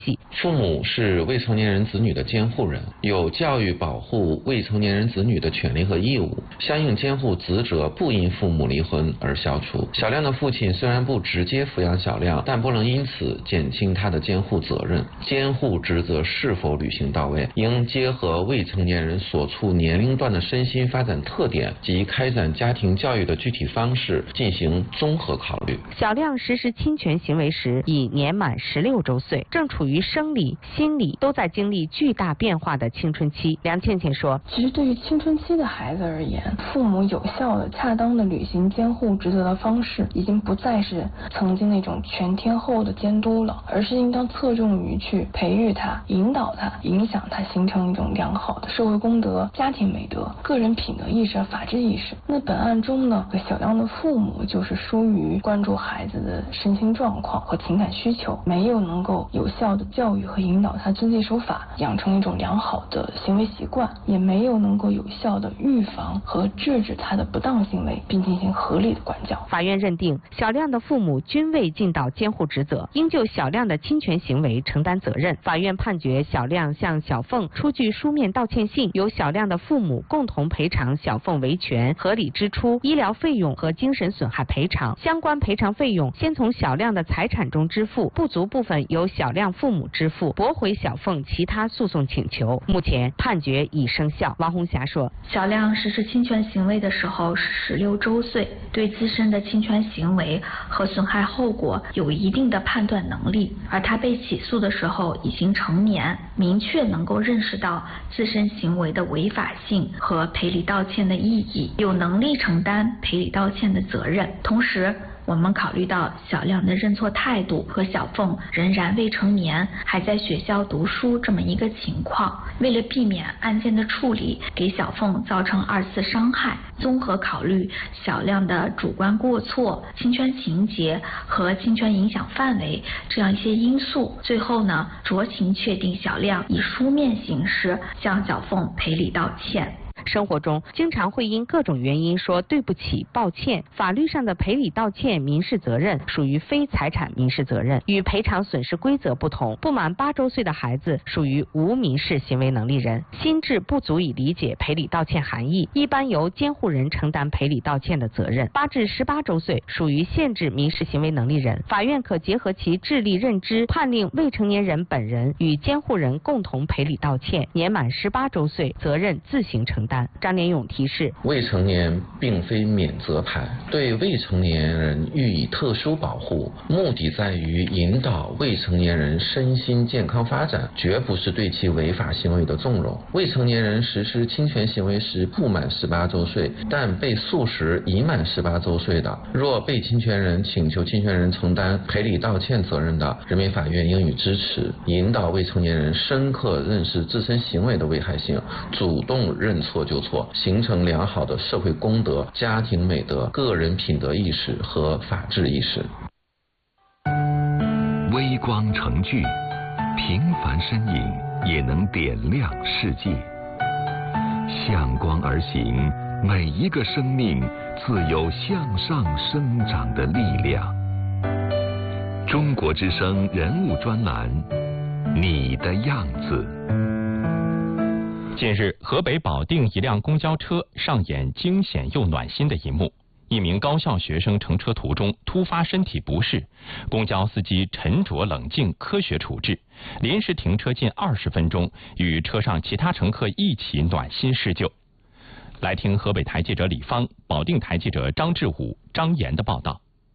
父母是未成年人子女的监护人，有教育保护未成年人子女的权利和义务，相应监护职责不因父母离婚而消除。小亮的父亲虽然不直接抚养小亮，但不能因此减轻他的监护责任。监护职责是否履行到位，应结合未成年人所处年龄段的身心发展特点及开展家庭教育的具体方式进行综合考虑。 小亮实施侵权行为时已年满16周岁，正处于生理、心理都在经历巨大变化的青春期。梁倩倩说， 其实对于青春期的孩子而言，父母有效的、恰当的履行监护职责的方式，已经不再是曾经那种全天候的监督了，而是应当侧重于去培育他、引导他、影响他，形成一种良好的社会公德、家庭美德、个人品德意识和法治意识。那本案中呢，小亮的父母就是疏于关注孩子的身心状况和情感需求，没有能够有效的教育和引导他遵纪守法，养成一种良好的行为习惯，也没有能够有效的预防和制止他的不当行为，并进行合理的管教。 法院认定小亮的父母均未尽到监护职责，应就小亮的侵权行为承担责任。法院判决小亮向小凤出具书面道歉信，由小亮的父母共同赔偿小凤维权、合理支出、医疗费用和精神损害赔偿。相关赔偿费用先从小亮的财产中支付，不足部分由小亮父母支付，驳回小凤其他诉讼请求。目前判决已生效。王红霞说， 小亮实施侵权行为的时候是16周岁，对自身的侵权行为和损害后果有一定的判断能力，而他被起诉的时候已经成年，明确能够认识到自身行为的违法性和赔礼道歉的意义，有能力承担赔礼道歉的责任。同时我们考虑到小亮的认错态度和小凤仍然未成年，还在学校读书这么一个情况，为了避免案件的处理给小凤造成2次伤害，综合考虑小亮的主观过错、侵权情节和侵权影响范围这样一些因素，最后呢，酌情确定小亮以书面形式向小凤赔礼道歉。 生活中经常会因各种原因说对不起、抱歉。法律上的赔礼道歉民事责任属于非财产民事责任，与赔偿损失规则不同。不满8周岁的孩子属于无民事行为能力人，心智不足以理解赔礼道歉含义，一般由监护人承担赔礼道歉的责任。8至18周岁属于限制民事行为能力人，法院可结合其智力认知，判令未成年人本人与监护人共同赔礼道歉，年满18周岁，责任自行承担。张连勇提示， 未成年并非免责牌，对未成年人予以特殊保护，目的在于引导未成年人身心健康发展，绝不是对其违法行为的纵容。未成年人实施侵权行为时不满18周岁，但被诉时已满18周岁的，若被侵权人请求侵权人承担赔礼道歉责任的，人民法院应予支持，引导未成年人深刻认识自身行为的危害性，主动认错就错，形成良好的社会公德、家庭美德、个人品德意识和法治意识。 微光成炬，平凡身影也能点亮世界。向光而行，每一个生命自有向上生长的力量。中国之声人物专栏，你的样子。 近日，河北保定一辆公交车上演惊险又暖心的一幕。一名高校学生乘车途中突发身体不适，公交司机沉着冷静、科学处置，临时停车近20分钟，与车上其他乘客一起暖心施救。来听河北台记者李芳、保定台记者张志武、张岩的报道。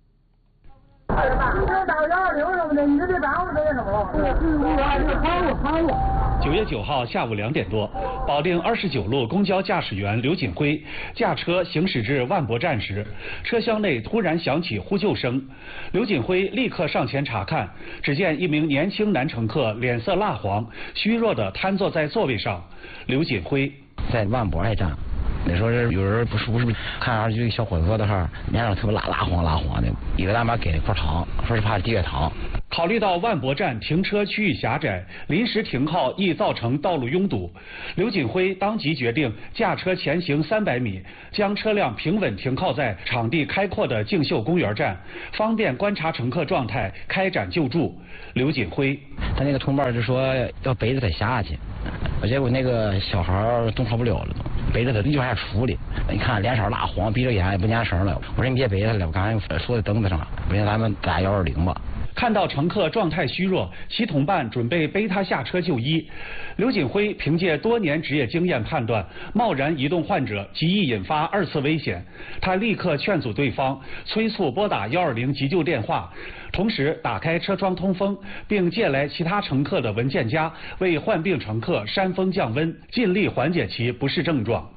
9月9号下午2点多，保定29路公交驾驶员刘锦辉驾车行驶至万博站时，车厢内突然响起呼救声。刘锦辉立刻上前查看，只见一名年轻男乘客脸色蜡黄，虚弱地瘫坐在座位上。刘锦辉在万博站。那时候是有人不是看上去这个小伙子的哈，脸上特别蜡黄的，一个大妈给了一块糖，说是怕低血糖。 考虑到万博站停车区域狭窄，临时停靠易造成道路拥堵，刘锦辉当即决定驾车前行300米，将车辆平稳停靠在场地开阔的竞秀公园站，方便观察乘客状态，开展救助。刘锦辉， 他那个同伴就说要背着他下去，结果那个小孩动弹不了了，背着他就还处理。你看脸色蜡黄，闭着眼也不念声了。我说你别背他了，我刚才说在凳子上，不行咱们打120吧。 看到乘客状态虚弱，其同伴准备背他下车就医。刘锦辉凭借多年职业经验判断，贸然移动患者极易引发2次危险。他立刻劝阻对方，催促拨打120急救电话，同时打开车窗通风，并借来其他乘客的文件夹，为患病乘客扇风降温，尽力缓解其不适症状。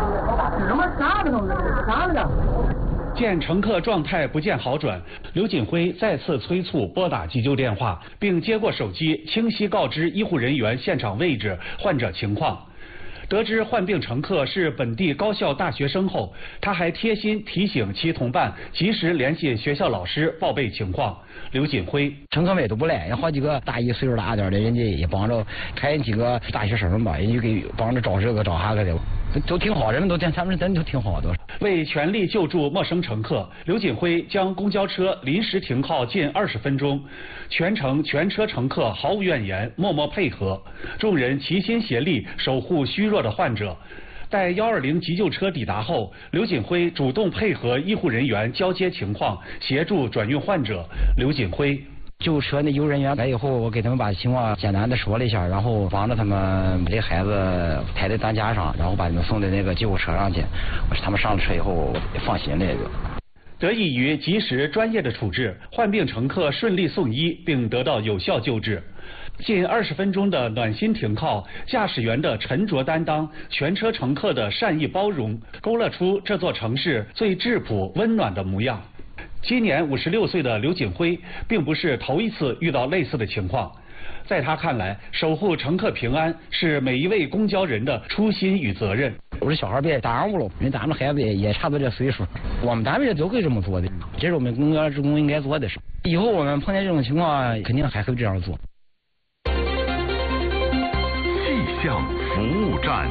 见乘客状态不见好转，刘锦辉再次催促拨打急救电话，并接过手机，清晰告知医护人员现场位置、患者情况。得知患病乘客是本地高校大学生后，他还贴心提醒其同伴及时联系学校老师报备情况。刘锦辉， 乘客们都不赖，有好几个大一岁数大点的，人家也帮着，还有几个大学生吧，人家给帮着找这个找那个的，都挺好，人们都他们真都挺好的。 为全力救助陌生乘客，刘锦辉将公交车临时停靠近20分钟，全程全车乘客毫无怨言，默默配合，众人齐心协力守护虚弱的患者。待120急救车抵达后，刘锦辉主动配合医护人员交接情况，协助转运患者。刘锦辉， 救护车那医护人员来以后，我给他们把情况简单的说了一下，然后帮着他们把这孩子抬在担架上，然后把他们送到那个救护车上去。他们上了车以后，我放心了也就。 得益于及时专业的处置，患病乘客顺利送医并得到有效救治。近20分钟的暖心停靠，驾驶员的沉着担当，全车乘客的善意包容，勾勒出这座城市最质朴温暖的模样。今年56岁的刘锦辉并不是头一次遇到类似的情况，在他看来，守护乘客平安是每一位公交人的初心与责任。 我说小孩别耽误了，因为咱们孩子也差不多这岁数，我们单位都可以这么做的，这是我们公交职工应该做的事。以后我们碰见这种情况，肯定还会这样做。 气象服务站。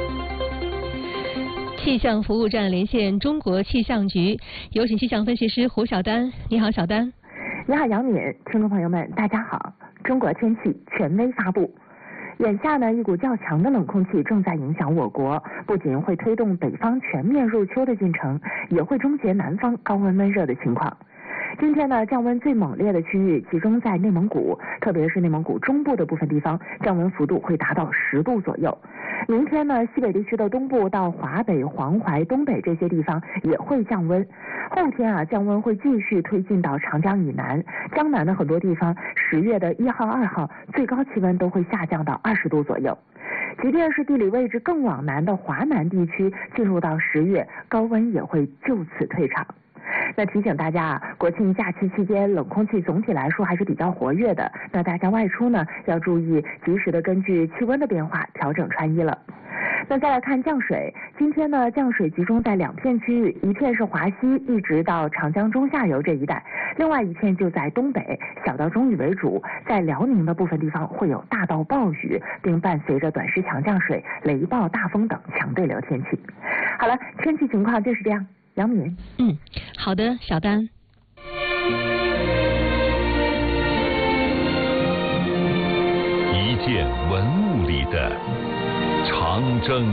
气象服务站连线中国气象局，有请气象分析师胡晓丹。你好，晓丹。 你好，杨敏，听众朋友们，大家好。中国天气权威发布。眼下呢，一股较强的冷空气正在影响我国，不仅会推动北方全面入秋的进程，也会终结南方高温闷热的情况。今天呢，降温最猛烈的区域集中在内蒙古，特别是内蒙古中部的部分地方，降温幅度会达到10度左右。明天呢，西北地区的东部到华北、黄淮、东北这些地方也会降温。后天啊，降温会继续推进到长江以南，江南的很多地方10月的1号、2号最高气温都会下降到20度左右。即便是地理位置更往南的华南地区，进入到10月，高温也会就此退场。那提醒大家啊，国庆假期期间冷空气总体来说还是比较活跃的，那大家外出呢要注意及时的根据气温的变化调整穿衣了。那再来看降水，今天呢降水集中在2片区域，一片是华西一直到长江中下游这一带，另外一片就在东北，小到中雨为主，在辽宁的部分地方会有大到暴雨，并伴随着短时强降水、雷暴、大风等强对流天气。好了，天气情况就是这样。杨敏， 好的，小丹。 一件文物里的长征。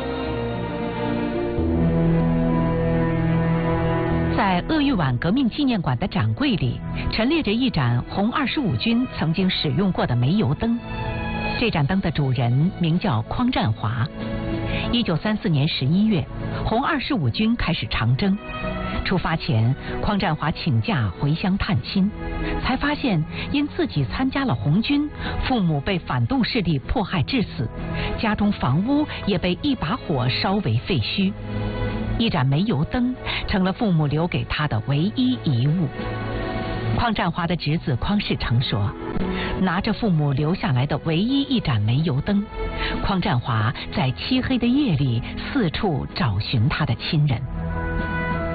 在鄂豫皖革命纪念馆的展柜里，陈列着一盏红25军曾经使用过的煤油灯。这盏灯的主人名叫匡占华。1934年11月，红25军开始长征。出发前，匡占华请假回乡探亲，才发现因自己参加了红军，父母被反动势力迫害致死，家中房屋也被一把火烧为废墟。一盏煤油灯成了父母留给他的唯一遗物。匡占华的侄子匡世成说，拿着父母留下来的唯一一盏煤油灯，匡占华在漆黑的夜里四处找寻他的亲人。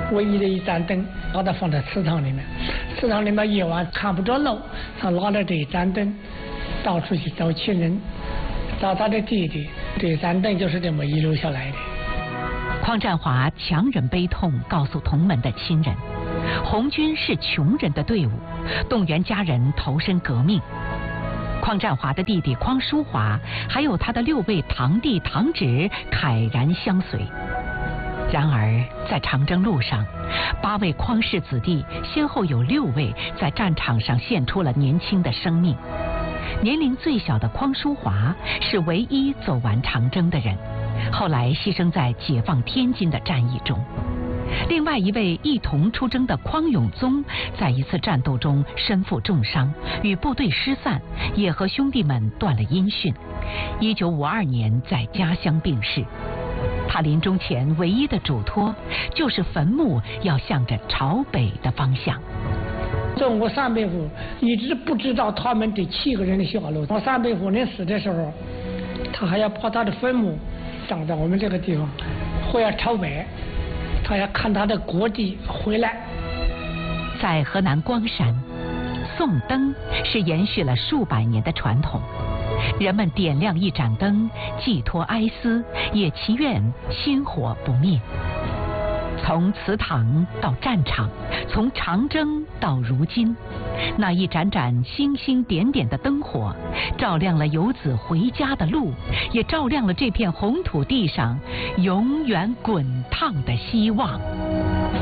唯一的一盏灯，把它放在祠堂里面。祠堂里面夜晚看不着路，他拿着这一盏灯，到处去找亲人，找他的弟弟。这盏灯就是这么遗留下来的。 匡占华强忍悲痛告诉同门的亲人，红军是穷人的队伍，动员家人投身革命。匡占华的弟弟匡淑华，还有他的6位堂弟堂侄慨然相随。然而，在长征路上，8位匡氏子弟先后有6位在战场上献出了年轻的生命。年龄最小的匡淑华是唯一走完长征的人，后来牺牲在解放天津的战役中。另外一位一同出征的匡永宗，在一次战斗中身负重伤，与部队失散，也和兄弟们断了音讯。1952年在家乡病逝。他临终前唯一的嘱托，就是坟墓要向着朝北的方向。 中国300户一直不知道他们这7个人的下落。我300户人死的时候，他还要把他的坟墓葬在我们这个地方，或要朝北，他要看他的国弟回来。 在河南光山，送灯是延续了数百年的传统。人们点亮一盏灯，寄托哀思，也祈愿薪火不灭。从祠堂到战场，从长征到如今，那一盏盏星星点点的灯火，照亮了游子回家的路，也照亮了这片红土地上永远滚烫的希望。